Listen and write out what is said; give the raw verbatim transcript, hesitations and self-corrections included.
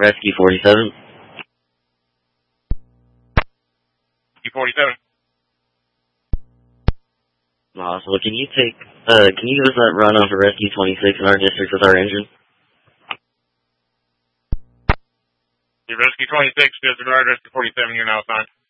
Rescue forty-seven. Rescue forty-seven. Awesome. Can you take, uh, can you give us that run off of Rescue twenty-six in our district with our engine? Rescue twenty-six, disregard Rescue forty-seven, you're now assigned.